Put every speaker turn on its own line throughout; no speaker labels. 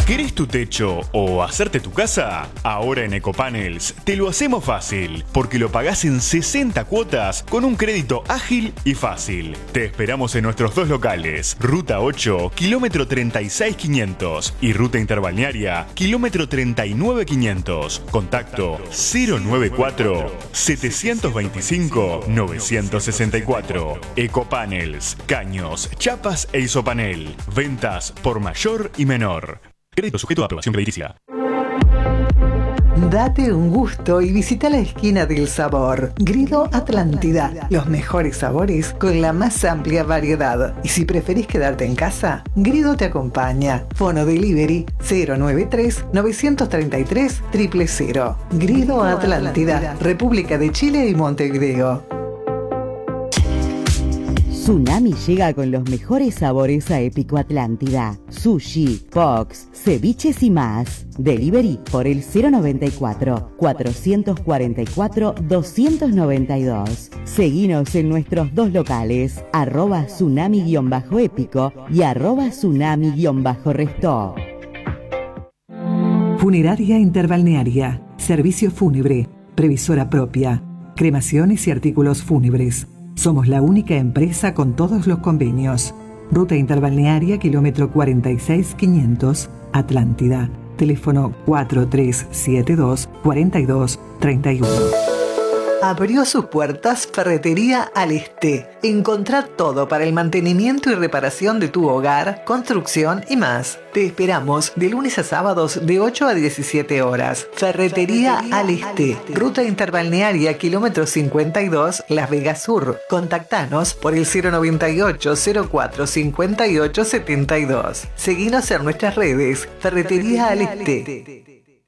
¿Querés tu techo o hacerte tu casa? Ahora en Ecopanels te lo hacemos fácil, porque lo pagás en 60 cuotas con un crédito ágil y fácil. Te esperamos en nuestros dos locales, Ruta 8, kilómetro 36500 y Ruta Interbalnearia, kilómetro 39500. Contacto 094-725-964. Ecopanels, caños, chapas e isopanel. Ventas por mayor y menor. Crédito sujeto a aprobación crediticia.
Date un gusto y visita la esquina del sabor. Grido Atlántida. Los mejores sabores con la más amplia variedad. Y si preferís quedarte en casa, Grido te acompaña. Fono Delivery 093-933-000. Grido Atlántida. República de Chile y Montevideo.
Tsunami llega con los mejores sabores a Épico Atlántida. Sushi, Fox, ceviches y más. Delivery por el 094-444-292. Seguinos en nuestros dos locales, @tsunami_épico y @tsunami_resto.
Funeraria Interbalnearia. Servicio fúnebre. Previsora propia. Cremaciones y artículos fúnebres. Somos la única empresa con todos los convenios. Ruta Interbalnearia, kilómetro 46500, Atlántida. Teléfono 4372-4231. Abrió sus puertas Ferretería Al Este. Encontrá todo para el mantenimiento y reparación de tu hogar, construcción y más. Te esperamos de lunes a sábados de 8 a 17 horas. Ferretería Al Este. Ruta Interbalnearia, kilómetro 52, Las Vegas Sur. Contactanos por el 098-04-5872. Seguinos en nuestras redes. Ferretería Al Este.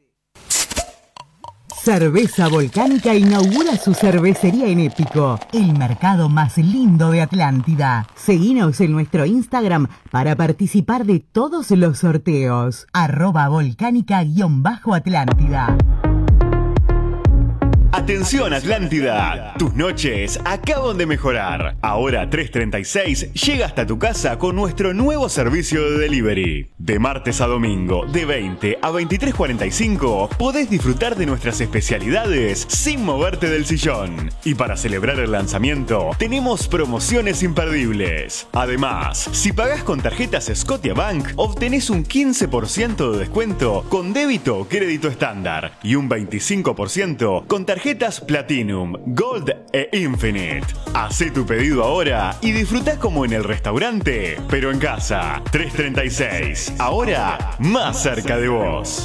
Cerveza Volcánica inaugura su cervecería en Épico, el mercado más lindo de Atlántida. Seguinos en nuestro Instagram para participar de todos los sorteos. @volcánica_Atlántida.
Atención Atlántida, tus noches acaban de mejorar. Ahora 336 llega hasta tu casa con nuestro nuevo servicio de delivery. De martes a domingo, de 20 a 23:45, podés disfrutar de nuestras especialidades sin moverte del sillón. Y para celebrar el lanzamiento, tenemos promociones imperdibles. Además, si pagás con tarjetas Scotiabank, obtenés un 15% de descuento con débito o crédito estándar y un 25% con tarjetas Platinum, Gold e Infinite. Hacé tu pedido ahora y disfrutá como en el restaurante, pero en casa. 336, ahora más cerca de vos.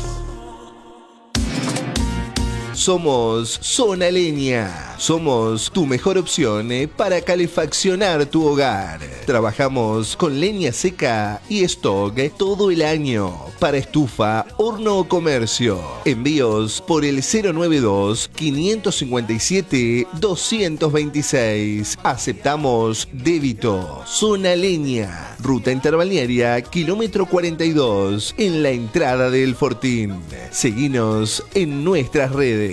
Somos Zona Leña. Somos tu mejor opción para calefaccionar tu hogar. Trabajamos con leña seca y stock todo el año para estufa, horno o comercio. Envíos por el 092-557-226. Aceptamos débito. Zona Leña. Ruta Interbalnearia, kilómetro 42, en la entrada del Fortín. Seguinos en nuestras redes.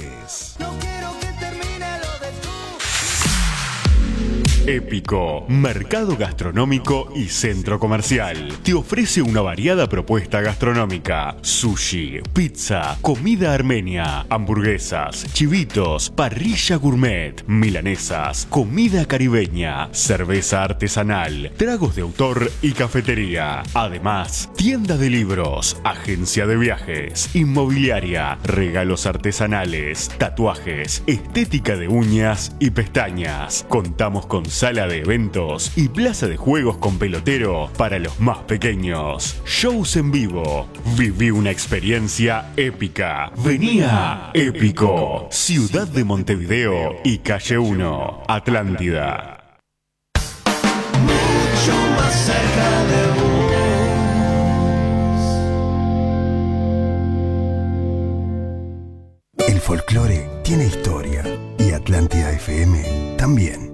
Épico, mercado gastronómico y centro comercial. Te ofrece una variada propuesta gastronómica. Sushi, pizza, comida armenia, hamburguesas, chivitos, parrilla gourmet, milanesas, comida caribeña, cerveza artesanal, tragos de autor y cafetería. Además, tienda de libros, agencia de viajes, inmobiliaria, regalos artesanales, tatuajes, estética de uñas y pestañas. Contamos con sala de eventos y plaza de juegos con pelotero para los más pequeños. Shows en vivo. Viví una experiencia épica. Venía Épico. Ciudad de Montevideo y Calle 1, Atlántida.
Mucho más cerca de vos.
El folclore tiene historia y Atlántida FM también.